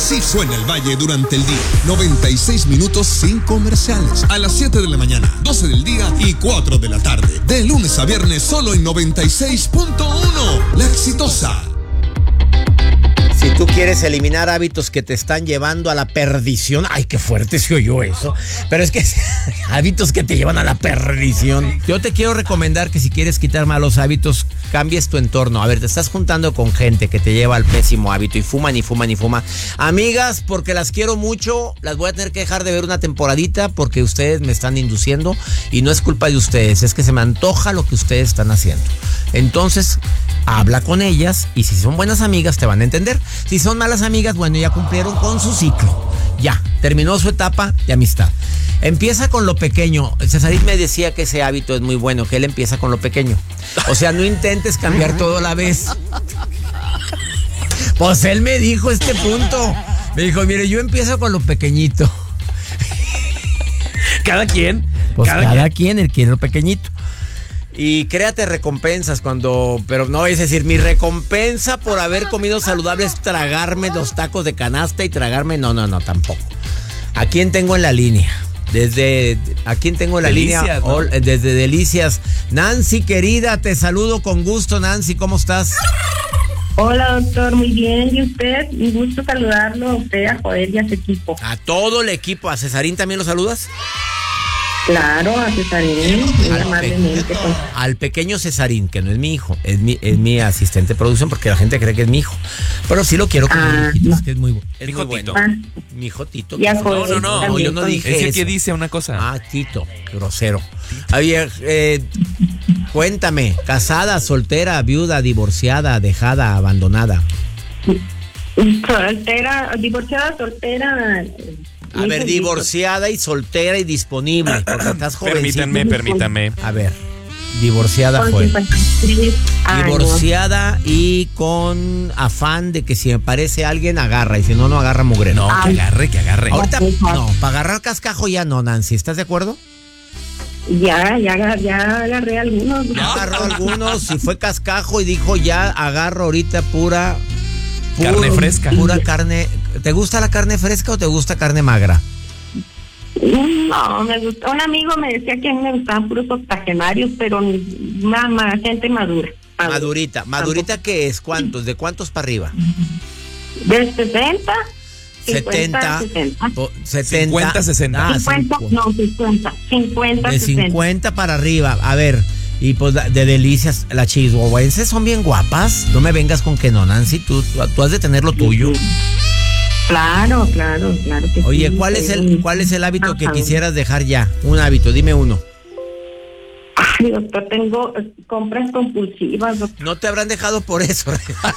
Así suena el Valle durante el día. 96 minutos sin comerciales. A las 7 de la mañana, 12 del día y 4 de la tarde. De lunes a viernes solo en 96.1. La Exitosa. Si tú quieres eliminar hábitos que te están llevando a la perdición, ay, qué fuerte se oyó eso, pero es que hábitos que te llevan a la perdición. Yo te quiero recomendar que si quieres quitar malos hábitos, cambies tu entorno. A ver, te estás juntando con gente que te lleva al pésimo hábito y fuman y fuman y fuman. Amigas, porque las quiero mucho, las voy a tener que dejar de ver una temporadita porque ustedes me están induciendo y no es culpa de ustedes, es que se me antoja lo que ustedes están haciendo. Entonces, habla con ellas y si son buenas amigas te van a entender. Si son malas amigas, bueno, ya cumplieron con su ciclo. Ya, terminó su etapa de amistad. Empieza con lo pequeño. Cesarín me decía que ese hábito es muy bueno, que él empieza con lo pequeño. O sea, no intentes cambiar todo a la vez. Pues él me dijo este punto. Me dijo, mire, yo empiezo con lo pequeñito. ¿Cada quien? Pues cada quien, él quiere lo pequeñito. Y créate recompensas pero no, es decir, mi recompensa por haber comido saludable es tragarme los tacos de canasta y tragarme, no, tampoco. ¿A quién tengo en la línea? Desde Delicias. Nancy, querida, te saludo con gusto, Nancy, ¿cómo estás? Hola, doctor, muy bien, ¿y usted? Un gusto saludarlo a usted, a Joel y a su equipo. A todo el equipo, ¿a Cesarín también lo saludas? Claro, a Cesarín, muy amablemente. Al pequeño Cesarín, que no es mi hijo, es mi asistente de producción, porque la gente cree que es mi hijo. Pero sí lo quiero como mi hijito, es que es muy bueno. Mi hijo Tito. No, yo no dije es el eso. que dice una cosa. Tito, grosero. Oye, cuéntame, casada, soltera, viuda, divorciada, dejada, abandonada. Divorciada, soltera. A ver, divorciada y soltera y disponible, porque estás jovencita. Permítame. A ver, divorciada fue. Divorciada y con afán de que si me parece alguien, agarra, y si no, no agarra mugrero. No, que agarre. Ahorita, no, para agarrar cascajo ya no, Nancy, ¿estás de acuerdo? Ya agarré algunos. Ya agarró algunos, si fue cascajo y dijo ya agarro ahorita pura carne fresca. Pura carne. ¿Te gusta la carne fresca o te gusta carne magra? No, me gusta. Un amigo me decía que a mí me gustaban puros octogenarios, pero gente madura. Madurita. ¿Madurita qué es? ¿Cuántos? ¿De cuántos para arriba? De 60. 70, 50, 60. 50, de 50 para arriba. A ver, y pues de Delicias, las chihuahuenses son bien guapas. No me vengas con que no, Nancy, tú has de tener lo tuyo. Claro que oye, sí. ¿cuál es el hábito que quisieras dejar ya? Un hábito, dime uno. Ay, doctor, tengo compras compulsivas, doctor. No te habrán dejado por eso.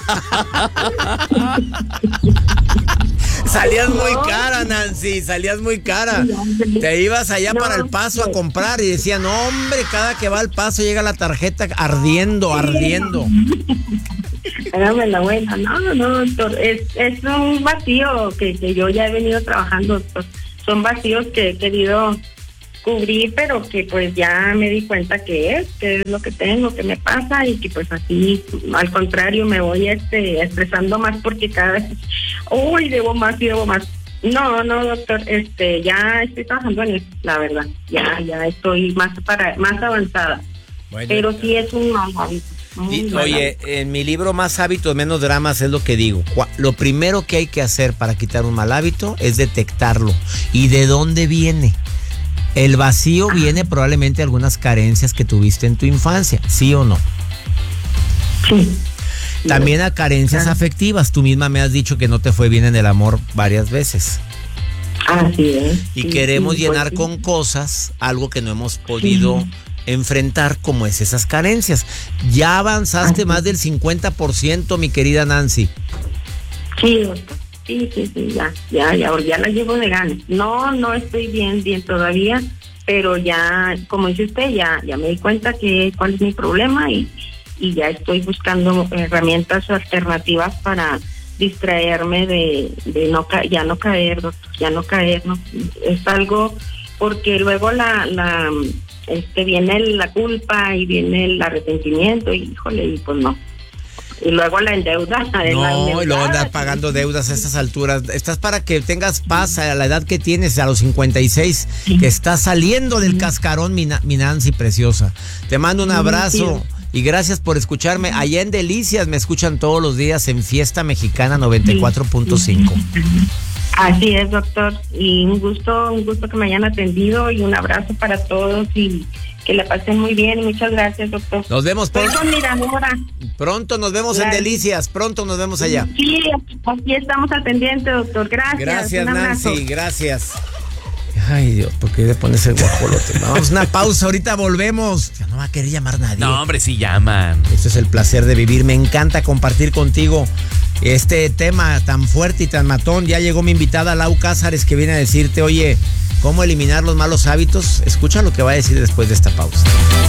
Salías muy cara, Nancy, salías muy cara. Te ibas allá para El Paso a comprar y decían, no, hombre, cada que va al Paso llega la tarjeta ardiendo. Hágame la buena. No, doctor, es un vacío que yo ya he venido trabajando, doctor. Son vacíos que he querido cubrir, pero que pues ya me di cuenta que es lo que tengo, que me pasa, y que pues así, al contrario, me voy estresando más porque cada vez, debo más. No, doctor, ya estoy trabajando en eso, la verdad, ya estoy más avanzada, bueno, pero sí es un mal hábito. Oye, en mi libro Más hábitos, menos dramas es lo que digo. Lo primero que hay que hacer para quitar un mal hábito es detectarlo. ¿Y de dónde viene? El vacío viene probablemente de algunas carencias que tuviste en tu infancia, ¿sí o no? Sí. También a carencias afectivas. Tú misma me has dicho que no te fue bien en el amor varias veces. Así es. Y queremos llenar con cosas algo que no hemos podido enfrentar, como es esas carencias. Ya avanzaste más del 50%, mi querida Nancy. Sí, doctor. Sí, ya la llevo de ganas. No estoy bien todavía, pero ya, como dice usted, ya me di cuenta cuál es mi problema y ya estoy buscando herramientas alternativas para distraerme de ya no caer, doctor, no. Es algo, porque luego viene la culpa y viene el arrepentimiento y híjole, y pues no. y luego la endeuda. No, y luego andar pagando deudas a estas alturas. Estás para que tengas paz a la edad que tienes, a los 56, que estás saliendo del cascarón, mi Nancy preciosa. Te mando un abrazo. Y gracias por escucharme. Allá en Delicias me escuchan todos los días en Fiesta Mexicana 94.5. Así es, doctor. Y un gusto que me hayan atendido y un abrazo para todos y que la pasen muy bien. Muchas gracias, doctor. Nos vemos pronto. Pronto nos vemos en Delicias. Pronto nos vemos allá. Sí, aquí estamos al pendiente, doctor. Gracias. Gracias, Nancy. Gracias. Ay, Dios, ¿por qué le pones el guajolote? Vamos a una pausa, ahorita volvemos. Ya no va a querer llamar nadie. No, hombre, sí llaman. Este es el placer de vivir. Me encanta compartir contigo este tema tan fuerte y tan matón. Ya llegó mi invitada Lau Cázares, que viene a decirte, oye, ¿cómo eliminar los malos hábitos? Escucha lo que va a decir después de esta pausa.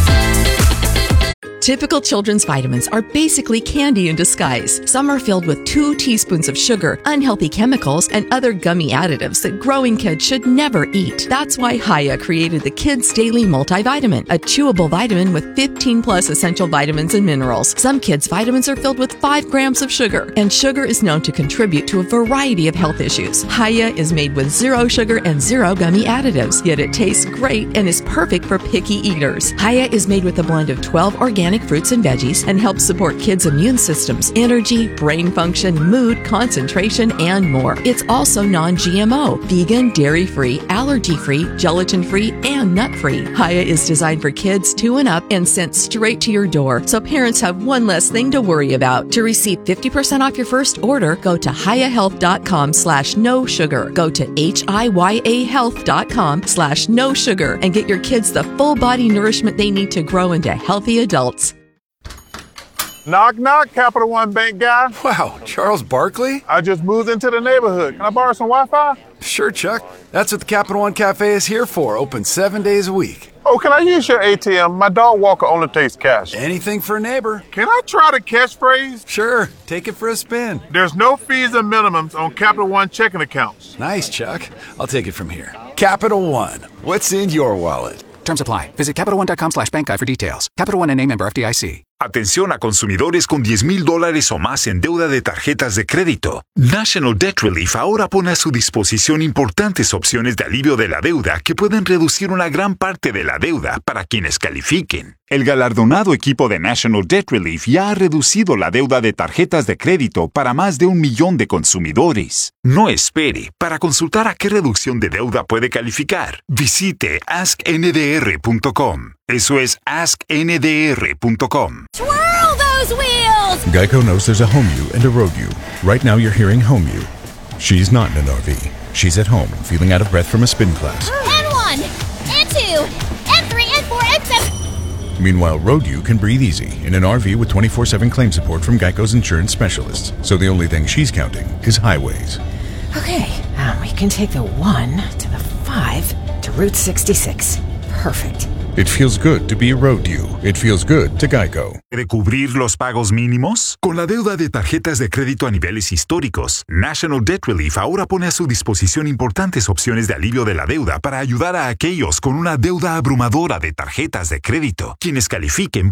Typical children's vitamins are basically candy in disguise. Some are filled with 2 teaspoons of sugar, unhealthy chemicals, and other gummy additives that growing kids should never eat. That's why Hiya created the Kids Daily Multivitamin, a chewable vitamin with 15 plus essential vitamins and minerals. Some kids' vitamins are filled with 5 grams of sugar, and sugar is known to contribute to a variety of health issues. Hiya is made with 0 sugar and 0 gummy additives, yet it tastes great and is perfect for picky eaters. Hiya is made with a blend of 12 organic fruits and veggies and helps support kids' immune systems, energy, brain function, mood, concentration, and more. It's also non-GMO, vegan, dairy-free, allergy-free, gelatin-free, and nut-free. Hiya is designed for kids 2 and up and sent straight to your door, so parents have one less thing to worry about. To receive 50% off your first order, go to hiyahealth.com/no sugar. Go to hiyahealth.com/no sugar and get your kids the full body nourishment they need to grow into healthy adults. Knock, knock, Capital One Bank guy. Wow, Charles Barkley? I just moved into the neighborhood. Can I borrow some Wi-Fi? Sure, Chuck. That's what the Capital One Cafe is here for, open 7 days a week. Oh, can I use your ATM? My dog Walker only takes cash. Anything for a neighbor. Can I try the catchphrase? Sure, take it for a spin. There's no fees or minimums on Capital One checking accounts. Nice, Chuck. I'll take it from here. Capital One, what's in your wallet? Terms apply. Visit CapitalOne.com/bankguide for details. Capital One and a member FDIC. Atención a consumidores con $10,000 o más en deuda de tarjetas de crédito. National Debt Relief ahora pone a su disposición importantes opciones de alivio de la deuda que pueden reducir una gran parte de la deuda para quienes califiquen. El galardonado equipo de National Debt Relief ya ha reducido la deuda de tarjetas de crédito para más de 1 millón de consumidores. No espere. Para consultar a qué reducción de deuda puede calificar, visite askndr.com. Eso es askndr.com. Twirl those wheels! Geico knows there's a home you and a road you. Right now you're hearing home you. She's not in an RV. She's at home, feeling out of breath from a spin class. And 1, and 2, and 3, and 4, and 7. Meanwhile, road you can breathe easy in an RV with 24/7 claim support from Geico's insurance specialists. So the only thing she's counting is highways. Okay, we can take the 1 to the 5 to Route 66. Perfect. It feels good to be a road you. It feels good to Geico. ¿De cubrir los pagos mínimos? Con la deuda de tarjetas de crédito a niveles históricos, National Debt Relief ahora pone a su disposición importantes opciones de alivio de la deuda para ayudar a aquellos con una deuda abrumadora de tarjetas de crédito. Quienes califiquen